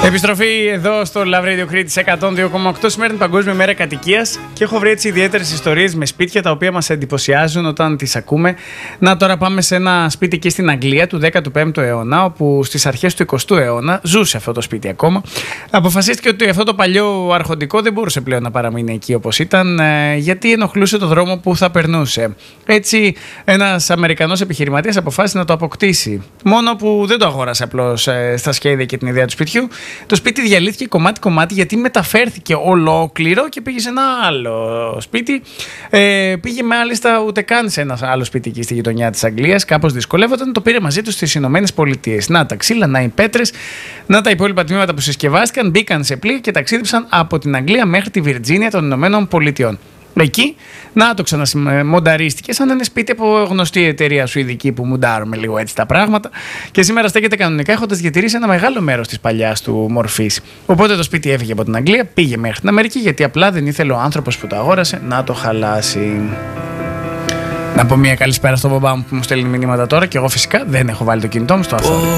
Επιστροφή εδώ στο Love Radio Crete 102,8. Σήμερα είναι Παγκόσμια Μέρα Κατοικίας και έχω βρει έτσι ιδιαίτερες ιστορίες με σπίτια τα οποία μας εντυπωσιάζουν όταν τις ακούμε. Να, τώρα πάμε σε ένα σπίτι εκεί στην Αγγλία του 15ου αιώνα, όπου στις αρχές του 20ου αιώνα ζούσε αυτό το σπίτι ακόμα. Αποφασίστηκε ότι αυτό το παλιό αρχοντικό δεν μπορούσε πλέον να παραμείνει εκεί όπως ήταν, γιατί ενοχλούσε το δρόμο που θα περνούσε. Έτσι, ένας Αμερικανός επιχειρηματίας αποφάσισε να το αποκτήσει. Μόνο που δεν το αγόρασε απλώς στα σχέδια και την ιδέα του σπιτιού. Το σπίτι διαλύθηκε κομμάτι-κομμάτι γιατί μεταφέρθηκε ολόκληρο και πήγε σε ένα άλλο σπίτι. Πήγε μάλιστα ούτε καν σε ένα άλλο σπίτι εκεί στη γειτονιά της Αγγλίας. Κάπως δυσκολεύονταν, το πήρε μαζί του στις Ηνωμένες Πολιτείες. Να τα ξύλα, να οι πέτρες, να τα υπόλοιπα τμήματα που συσκευάστηκαν, μπήκαν σε πλοία και ταξίδεψαν από την Αγγλία μέχρι τη Βιρτζίνια των Ηνωμένων Πολιτειών. Εκεί, να το ξαναμονταρίστηκε σαν ένα σπίτι από γνωστή εταιρεία σουηδική που μουντάρουμε λίγο έτσι τα πράγματα. Και σήμερα στέκεται κανονικά έχοντας διατηρήσει ένα μεγάλο μέρος της παλιάς του μορφής. Οπότε το σπίτι έφυγε από την Αγγλία, πήγε μέχρι την Αμερική, γιατί απλά δεν ήθελε ο άνθρωπος που το αγόρασε να το χαλάσει. Να πω μια καλησπέρα στον μπαμπά μου που μου στέλνει μηνύματα τώρα και εγώ φυσικά δεν έχω βάλει το κινητό μου στο αυτό.